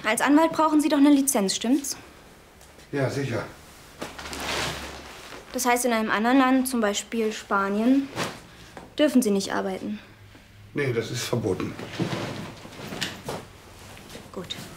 Als Anwalt brauchen Sie doch eine Lizenz, stimmt's? Ja, sicher. Das heißt, in einem anderen Land, zum Beispiel Spanien, dürfen Sie nicht arbeiten? Nee, das ist verboten. Gut.